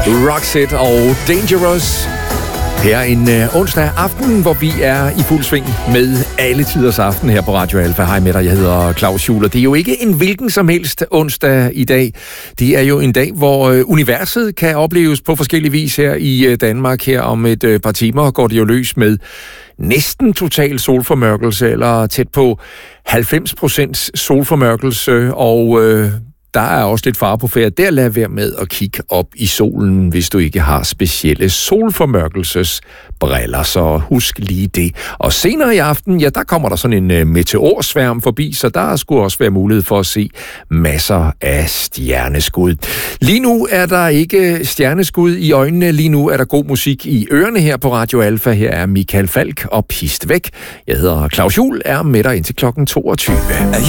Roxette og Dangerous. Her en onsdag aften, hvor vi er i fuld sving med alle tiders aften her på Radio Alfa. Hej med dig, jeg hedder Claus Juhl, og det er jo ikke en hvilken som helst onsdag i dag. Det er jo en dag, hvor universet kan opleves på forskellige vis her i Danmark. Her om et par timer går det jo løs med næsten total solformørkelse, eller tæt på 90% solformørkelse, og der er også lidt fare på færd. Der lad være med at kigge op i solen, hvis du ikke har specielle solformørkelsesbriller, så husk lige det. Og senere i aften, ja, der kommer der sådan en meteorsværm forbi, så der skulle også være mulighed for at se masser af stjerneskud. Lige nu er der ikke stjerneskud i øjnene, lige nu er der god musik i ørerne her på Radio Alfa. Her er Michael Falch og Pist Væk. Jeg hedder Claus Juhl, er med dig indtil klokken 22.